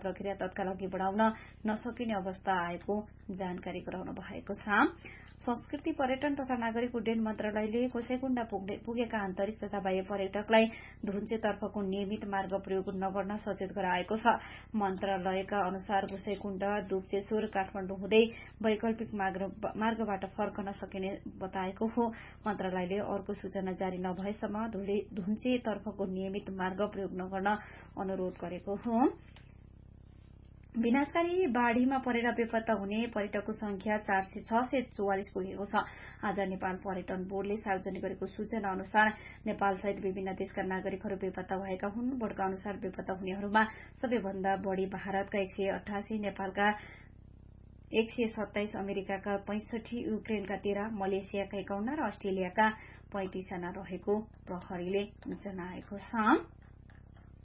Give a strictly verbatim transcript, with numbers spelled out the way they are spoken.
प्रक्रिया तत्काल अघि बढाउन नसकिने अवस्था आएको जानकारी गराउनु भएको छ। संस्कृति पर्यटन तथा नागरिक उड्डयन मन्त्रालयले गोसाइँकुण्डा पुगेका आन्तरिक तथा बाह्य पर्यटकलाई धुन्चेतर्फको नियमित मार्ग प्रयोग नगर्न सचेत गराएको छ। मन्त्रालयका अनुसार गोसाइँकुण्डा दुप्चेश्वर काठमाडौँ हुँदै वैकल्पिक मार्गबाट फर्कन सकिने बताएको हो। मन्त्रालयले अर्को सूचना जारी नभएसम्म धुन्चेतर्फको नियमित मार्ग प्रयोग नगर्न अनुरोध गरेको हो। विनाशकारी बाढ़ीमा परेर बेपत्ता हुने पर्यटकको संख्या चार सय छ सय चौवालिस पुगेको छ। आज नेपाल पर्यटन बोर्डले सार्वजनिक गरेको सूचना अनुसार नेपाल सहित विभिन्न देशका नागरिकहरू बेपत्ता भएका हुन्। बोर्डका अनुसार बेपत्ता हुनेहरूमा सबैभन्दा बढ़ी भारतका एक सय अठासी, नेपालका एक सय सत्ताइस, अमेरिकाका पैंसठी, युक्रेनका तेह्र, मलेसियाका एकाउन्न र अस्ट्रेलियाका पैंतिस जना रहेको प्रहरीले जनाएको छ।